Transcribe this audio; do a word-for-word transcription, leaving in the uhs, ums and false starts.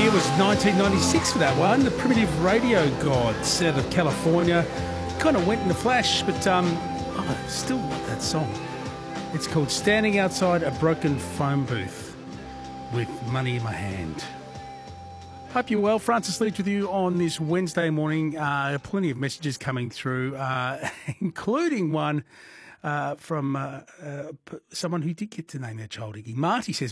year was nineteen ninety-six for that one. The Primitive Radio Gods out of California. Kind of went in a flash, but um, oh, I still love that song. It's called Standing Outside a Broken Phone Booth with Money in My Hand. Hope you're well. Francis Leach with you on this Wednesday morning. Uh, plenty of messages coming through, uh, including one uh, from uh, uh, someone who did get to name their child Iggy. Marty says,